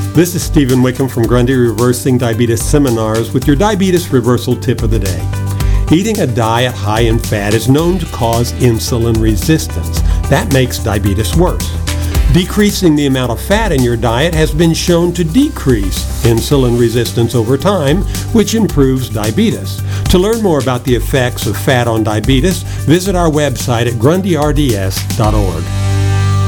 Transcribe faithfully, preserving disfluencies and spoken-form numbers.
This is Stephen Wickham from Grundy Reversing Diabetes Seminars with your diabetes reversal tip of the day. Eating a diet high in fat is known to cause insulin resistance. That makes diabetes worse. Decreasing the amount of fat in your diet has been shown to decrease insulin resistance over time, which improves diabetes. To learn more about the effects of fat on diabetes, visit our website at grundy r d s dot org.